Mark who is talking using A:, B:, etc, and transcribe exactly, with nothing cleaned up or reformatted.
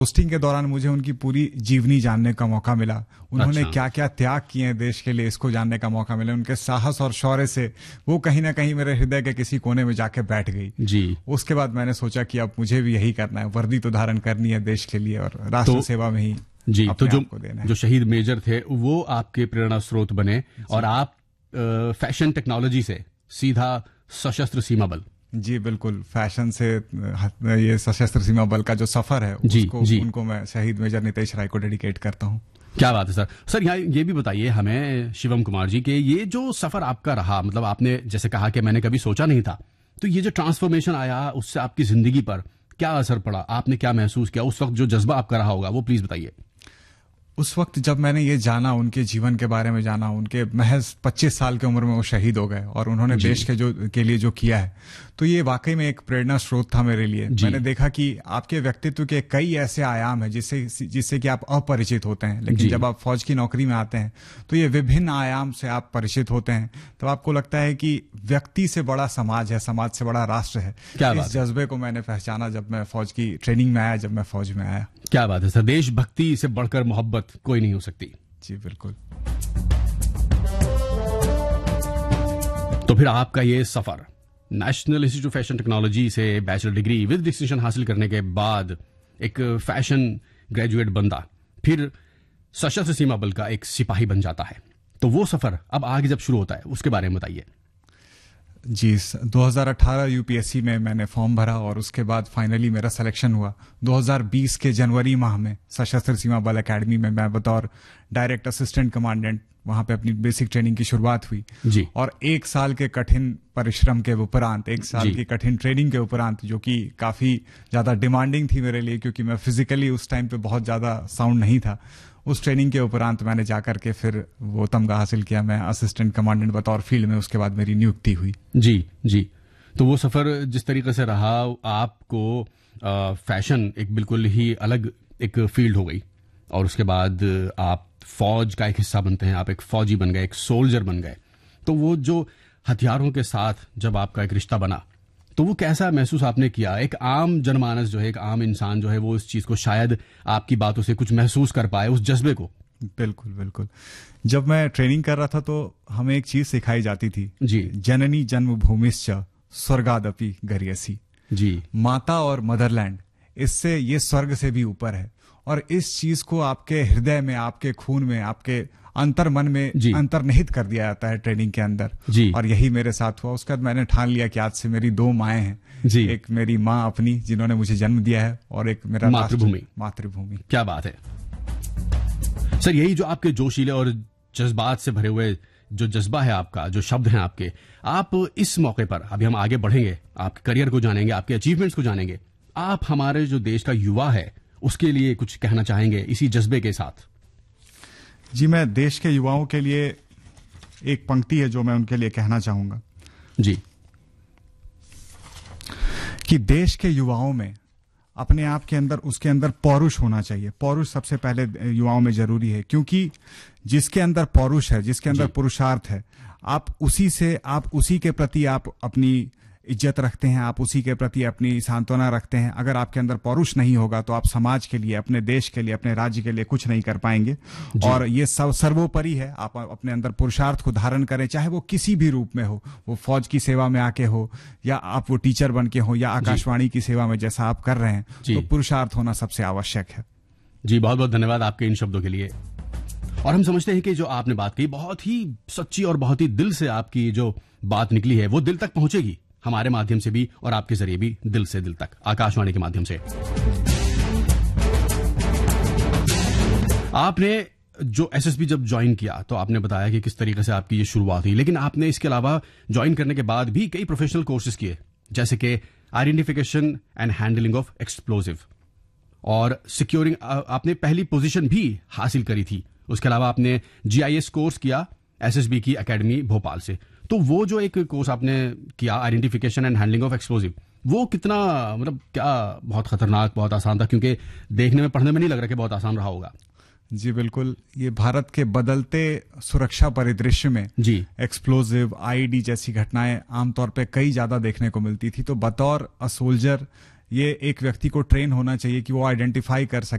A: Posting के दौरान मुझे उनकी पूरी जीवनी जानने का मौका मिला। उन्होंने
B: अच्छा।
A: क्या क्या त्याग किए हैं देश के लिए, इसको जानने का मौका मिला। उनके साहस और शौर्य से वो कहीं ना कहीं मेरे हृदय के किसी कोने में जाके बैठ गई
B: जी।
A: उसके बाद मैंने सोचा कि अब मुझे भी यही करना है, वर्दी तो धारण करनी है देश के लिए और राष्ट्र
B: तो,
A: सेवा में ही
B: जी। तो जो
A: देना है।
B: जो शहीद मेजर थे वो आपके प्रेरणा स्रोत बने और आप फैशन टेक्नोलॉजी से सीधा सशस्त्र सीमा बल।
A: जी बिल्कुल, फैशन से ये सशस्त्र सीमा बल का जो सफर है
B: जी,
A: उसको
B: जी।
A: उनको मैं शहीद मेजर नितेश राय को डेडिकेट करता हूँ।
B: क्या बात है सर। सर यहाँ ये भी बताइए हमें शिवम कुमार जी के ये जो सफर आपका रहा, मतलब आपने जैसे कहा कि मैंने कभी सोचा नहीं था, तो ये जो ट्रांसफॉर्मेशन आया उससे आपकी जिंदगी पर क्या असर पड़ा, आपने क्या महसूस किया उस वक्त, जो जज्बा आपका रहा होगा वो प्लीज बताइए।
A: उस वक्त जब मैंने ये जाना, उनके जीवन के बारे में जाना, उनके महज पच्चीस साल की उम्र में वो शहीद हो गए और उन्होंने देश के जो के लिए जो किया है, तो ये वाकई में एक प्रेरणा स्रोत था मेरे लिए। मैंने देखा कि आपके व्यक्तित्व के कई ऐसे आयाम हैं जिससे जिससे कि आप अपरिचित होते हैं, लेकिन जब आप फौज की नौकरी में आते हैं तो ये विभिन्न आयाम से आप परिचित होते हैं। तब आपको लगता है कि व्यक्ति से बड़ा समाज है, समाज से बड़ा राष्ट्र है। इस जज्बे को मैंने पहचाना जब मैं फौज की ट्रेनिंग में आया, जब मैं फौज में आया।
B: क्या बात है सर, देशभक्ति से बढ़कर मोहब्बत कोई नहीं हो सकती।
A: जी बिल्कुल।
B: तो फिर आपका ये सफर national institute of fashion technology से बैचलर डिग्री विद डिस्टिंक्शन हासिल करने के बाद एक फैशन ग्रेजुएट बंदा फिर सशस्त्र सीमा बल का एक सिपाही बन जाता है, तो वो सफर अब आगे जब शुरू होता है उसके बारे में बताइए।
A: जी, दो हज़ार अठारह यूपीएससी में मैंने फॉर्म भरा और उसके बाद फाइनली मेरा सिलेक्शन हुआ। दो हज़ार बीस के जनवरी माह में सशस्त्र सीमा बल एकेडमी में मैं बतौर डायरेक्ट असिस्टेंट कमांडेंट वहां पे अपनी बेसिक ट्रेनिंग की शुरुआत हुई।
B: जी।
A: और एक साल के कठिन परिश्रम के उपरांत, एक साल की कठिन ट्रेनिंग के उपरांत, जो कि काफी ज्यादा डिमांडिंग थी मेरे लिए क्योंकि मैं फिजिकली उस टाइम पे बहुत ज्यादा साउंड नहीं था, उस ट्रेनिंग के उपरांत मैंने जाकर के फिर वो तमगा हासिल किया। मैं असिस्टेंट कमांडेंट बतौर फील्ड में, उसके बाद मेरी नियुक्ति हुई।
B: जी जी। तो वो सफर जिस तरीके से रहा, आपको आ, फैशन एक बिल्कुल ही अलग एक फील्ड हो गई और उसके बाद आप फौज का एक हिस्सा बनते हैं, आप एक फौजी बन गए, एक सोल्जर बन गए। तो वो जो हथियारों के साथ जब आपका एक रिश्ता बना, तो वो कैसा महसूस आपने किया? एक आम जनमानस जो है, एक आम इंसान जो है, वो इस चीज को शायद आपकी बातों से कुछ महसूस कर पाए, उस जज्बे को।
A: बिल्कुल बिल्कुल। जब मैं ट्रेनिंग कर रहा था तो हमें एक चीज सिखाई जाती थी,
B: जी,
A: जननी जन्मभूमिश्च स्वर्गादपि गरीयसी।
B: जी,
A: माता और मदरलैंड, इससे ये स्वर्ग से भी ऊपर है। और इस चीज को आपके हृदय में, आपके खून में, आपके अंतर मन में अंतर्निहित कर दिया जाता है ट्रेनिंग के अंदर।
B: जी।
A: और यही मेरे साथ हुआ। उसके बाद मैंने ठान लिया कि आज से मेरी दो माएं हैं।
B: जी।
A: एक मेरी माँ अपनी जिन्होंने मुझे जन्म दिया है और एक मेरा
B: मातृभूमि।
A: मातृभूमि।
B: क्या बात है सर, यही जो आपके जोशीले और जज्बात से भरे हुए जो जज्बा है आपका, जो शब्द हैं आपके, आप इस मौके पर, अभी हम आगे बढ़ेंगे, आपके करियर को जानेंगे, आपके अचीवमेंट्स को जानेंगे, आप हमारे जो देश का युवा है उसके लिए कुछ कहना चाहेंगे इसी जज्बे के साथ?
A: जी, मैं देश के युवाओं के लिए एक पंक्ति है जो मैं उनके लिए कहना चाहूंगा।
B: जी।
A: कि देश के युवाओं में अपने आप के अंदर, उसके अंदर पौरुष होना चाहिए। पौरुष सबसे पहले युवाओं में जरूरी है, क्योंकि जिसके अंदर पौरुष है, जिसके अंदर पुरुषार्थ है, आप उसी से, आप उसी के प्रति आप अपनी इज्जत रखते हैं, आप उसी के प्रति अपनी सांत्वना रखते हैं। अगर आपके अंदर पौरुष नहीं होगा तो आप समाज के लिए, अपने देश के लिए, अपने राज्य के लिए कुछ नहीं कर पाएंगे। और ये सब सर्वोपरि है, आप अपने अंदर पुरुषार्थ को धारण करें, चाहे वो किसी भी रूप में हो, वो फौज की सेवा में आके हो, या आप वो टीचर बन के हो, या आकाशवाणी की सेवा में जैसा आप कर रहे हैं, तो पुरुषार्थ होना सबसे आवश्यक है।
B: जी, बहुत बहुत धन्यवाद आपके इन शब्दों के लिए। और हम समझते हैं कि जो आपने बात कही बहुत ही सच्ची और बहुत ही दिल से आपकी जो बात निकली है वो दिल तक पहुंचेगी, हमारे माध्यम से भी और आपके जरिए भी, दिल से दिल तक, आकाशवाणी के माध्यम से। आपने जो एसएसबी जब ज्वाइन किया तो आपने बताया कि किस तरीके से आपकी ये शुरुआत हुई, लेकिन आपने इसके अलावा ज्वाइन करने के बाद भी कई प्रोफेशनल कोर्सेज किए, जैसे कि identification and handling of explosive, और सिक्योरिंग आपने पहली पोजीशन भी हासिल करी थी। उसके अलावा आपने जीआईएस कोर्स किया एसएसबी की एकेडमी भोपाल से। तो वो जो एक कोर्स आपने किया, identification and handling of explosive, वो कितना, मतलब क्या बहुत खतरनाक, बहुत आसान था? क्योंकि देखने में, पढ़ने में नहीं लग रहा कि बहुत आसान रहा होगा।
A: जी बिल्कुल। ये भारत के बदलते सुरक्षा परिदृश्य में जी एक्सप्लोजिव, आईईडी जैसी घटनाएं आमतौर पे कई ज्यादा देखने को मिलती थी। तो बतौर अ सोल्जर ये एक व्यक्ति को ट्रेन होना चाहिए कि वो आइडेंटिफाई कर सके